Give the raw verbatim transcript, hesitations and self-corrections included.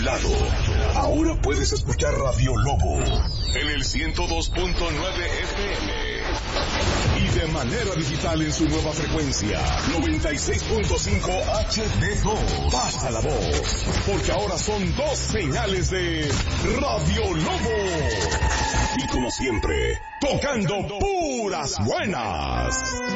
lado. Ahora puedes escuchar Radio Lobo en el ciento dos punto nueve F M. Y de manera digital en su nueva frecuencia, noventa y seis punto cinco H D dos. Pasa la voz, porque ahora son dos señales de Radio Lobo. Y como siempre, tocando puras buenas.